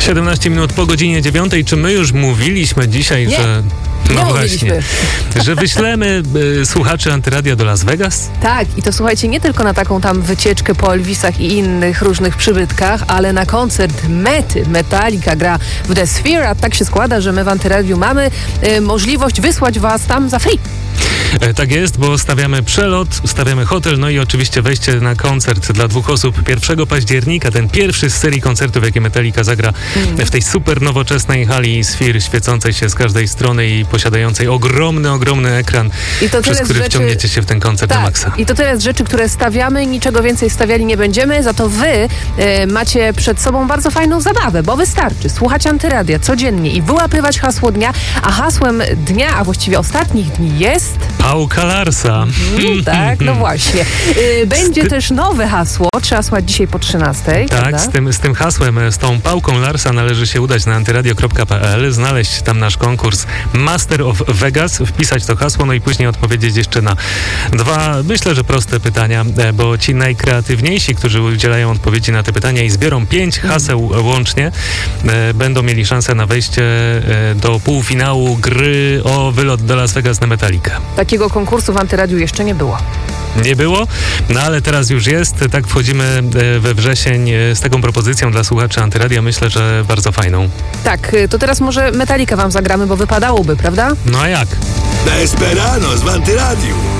17 minut po godzinie 9. Czy my już mówiliśmy dzisiaj, Nie. że... No Nie właśnie, że wyślemy słuchaczy Antyradia do Las Vegas? Tak, i to słuchajcie, nie tylko na taką tam wycieczkę po Elvisach i innych różnych przybytkach, ale na koncert Mety. Metallica gra w The Sphere, a tak się składa, że my w Antyradiu mamy możliwość wysłać was tam za free. Tak jest, bo stawiamy przelot, stawiamy hotel, no i oczywiście wejście na koncert dla 2 osób 1 października. Ten pierwszy z serii koncertów, jakie Metallica zagra w tej super nowoczesnej hali Sphere, świecącej się z każdej strony i posiadającej ogromny ekran, przez który wciągniecie się w ten koncert na maksa. I to tyle z rzeczy, które stawiamy, niczego więcej stawiali nie będziemy, za to wy macie przed sobą bardzo fajną zabawę, bo wystarczy słuchać Antyradia codziennie i wyłapywać hasło dnia, a hasłem dnia, a właściwie ostatnich dni jest... Pałka Larsa. Tak, no właśnie. Będzie też nowe hasło, trzeba słuchać dzisiaj po 13. Tak, z tym hasłem, z tą pałką Larsa należy się udać na antyradio.pl, znaleźć tam nasz konkurs Master of Vegas, wpisać to hasło, no i później odpowiedzieć jeszcze na 2, myślę, że proste pytania, bo ci najkreatywniejsi, którzy udzielają odpowiedzi na te pytania i zbiorą 5 haseł łącznie, będą mieli szansę na wejście do półfinału gry o wylot do Las Vegas na Metallicę. Takiego konkursu w Antyradiu jeszcze nie było. Nie było, no ale teraz już jest. Tak wchodzimy we wrzesień z taką propozycją dla słuchaczy Antyradia. Myślę, że bardzo fajną. Tak, to teraz może Metallica wam zagramy, bo wypadałoby, prawda? No a jak? Desperados w Antyradiu.